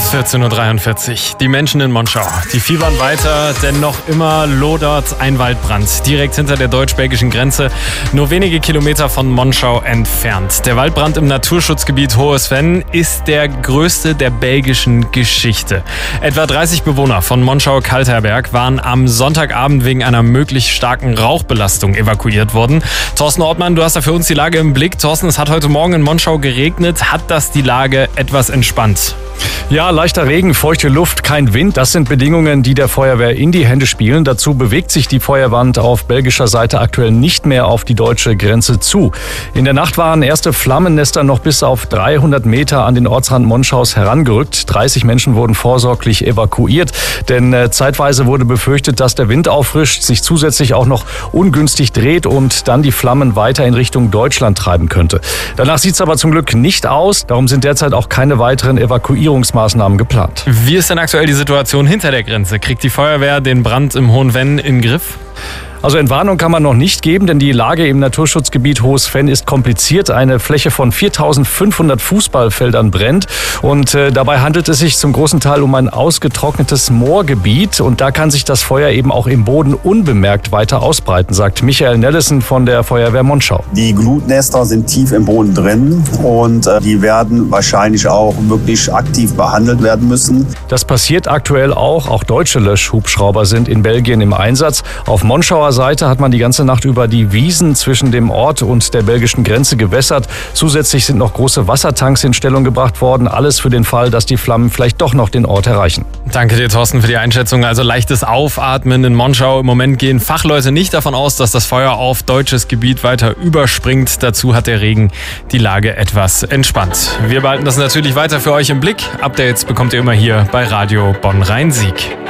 14:43 Uhr. Die Menschen in Monschau, die fiebern weiter, denn noch immer lodert ein Waldbrand direkt hinter der deutsch-belgischen Grenze, nur wenige Kilometer von Monschau entfernt. Der Waldbrand im Naturschutzgebiet Hohes Venn ist der größte der belgischen Geschichte. Etwa 30 Bewohner von Monschau-Kalterberg waren am Sonntagabend wegen einer möglich starken Rauchbelastung evakuiert worden. Thorsten Ortmann, du hast da für uns die Lage im Blick. Thorsten, es hat heute Morgen in Monschau geregnet. Hat das die Lage etwas entspannt? Ja, leichter Regen, feuchte Luft, kein Wind. Das sind Bedingungen, die der Feuerwehr in die Hände spielen. Dazu bewegt sich die Feuerwand auf belgischer Seite aktuell nicht mehr auf die deutsche Grenze zu. In der Nacht waren erste Flammennester noch bis auf 300 Meter an den Ortsrand Monschaus herangerückt. 30 Menschen wurden vorsorglich evakuiert, denn zeitweise wurde befürchtet, dass der Wind auffrischt, sich zusätzlich auch noch ungünstig dreht und dann die Flammen weiter in Richtung Deutschland treiben könnte. Danach sieht es aber zum Glück nicht aus. Darum sind derzeit auch keine weiteren Evakuierungsmaßnahmen geplant. Wie ist denn aktuell die Situation hinter der Grenze? Kriegt die Feuerwehr den Brand im Hohen Venn in den Griff? Also Entwarnung kann man noch nicht geben, denn die Lage im Naturschutzgebiet Hohes Venn ist kompliziert. Eine Fläche von 4.500 Fußballfeldern brennt und dabei handelt es sich zum großen Teil um ein ausgetrocknetes Moorgebiet und da kann sich das Feuer eben auch im Boden unbemerkt weiter ausbreiten, sagt Michael Nellesen von der Feuerwehr Monschau. Die Glutnester sind tief im Boden drin und die werden wahrscheinlich auch wirklich aktiv behandelt werden müssen. Das passiert aktuell auch. Auch deutsche Löschhubschrauber sind in Belgien im Einsatz. Auf Monschauer Seite hat man die ganze Nacht über die Wiesen zwischen dem Ort und der belgischen Grenze gewässert. Zusätzlich sind noch große Wassertanks in Stellung gebracht worden. Alles für den Fall, dass die Flammen vielleicht doch noch den Ort erreichen. Danke dir, Thorsten, für die Einschätzung. Also leichtes Aufatmen in Monschau. Im Moment gehen Fachleute nicht davon aus, dass das Feuer auf deutsches Gebiet weiter überspringt. Dazu hat der Regen die Lage etwas entspannt. Wir behalten das natürlich weiter für euch im Blick. Updates bekommt ihr immer hier bei Radio Bonn-Rhein-Sieg.